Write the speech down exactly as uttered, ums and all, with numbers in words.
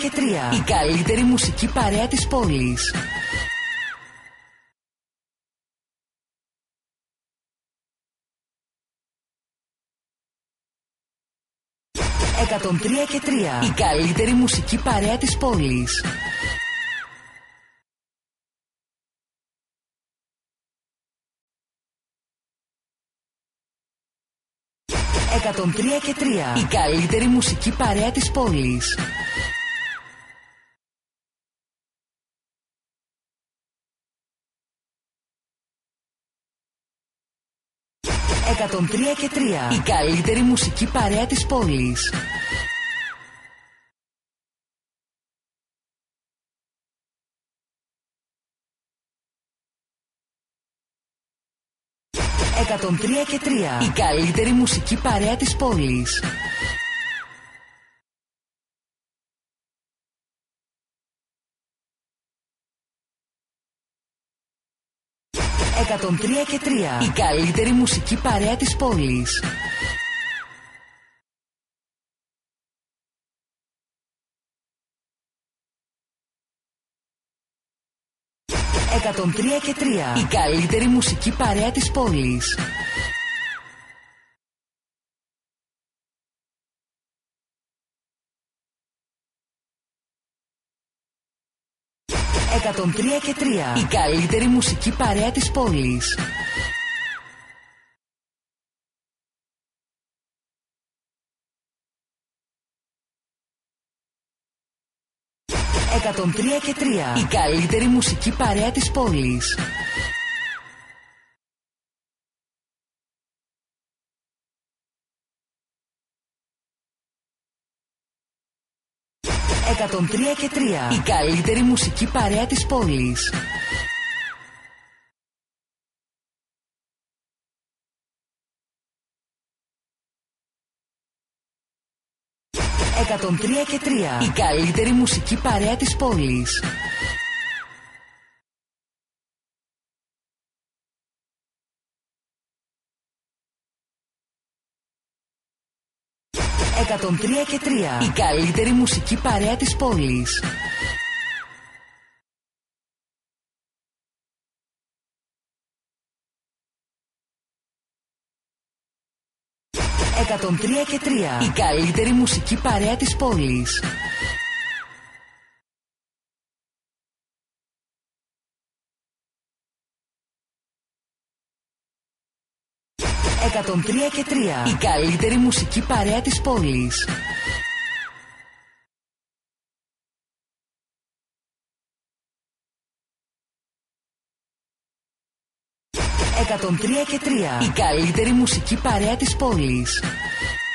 και τρία. Η καλύτερη μουσική παρέα της πόλης. εκατόν τρία και τρία. Η καλύτερη μουσική παρέα της πόλης. εκατόν τρία και τρία. Η καλύτερη μουσική παρέα της πόλης. εκατόν τρία και τρία. Η καλύτερη μουσική παρέα της πόλης. εκατόν τρία και τρία. Η καλύτερη μουσική παρέα της πόλης. εκατόν τρία και τρία. Η καλύτερη μουσική παρέα της πόλης. εκατόν τρία και τρία. Η καλύτερη μουσική παρέα της πόλης. εκατόν τρία και τρία. Η καλύτερη μουσική παρέα της πόλης. εκατόν τρία και τρία. Η καλύτερη μουσική παρέα της πόλης. εκατόν τρία και τρία. Η καλύτερη μουσική παρέα της πόλης. εκατόν τρία και τρία. Η καλύτερη μουσική παρέα της πόλης. εκατόν τρία και τρία. Η καλύτερη μουσική παρέα της πόλης. εκατόν τρία και τρία. Η καλύτερη μουσική παρέα της πόλης. εκατόν τρία και τρία. Η καλύτερη μουσική παρέα της πόλης. εκατόν τρία και τρία. Η καλύτερη μουσική παρέα της πόλης.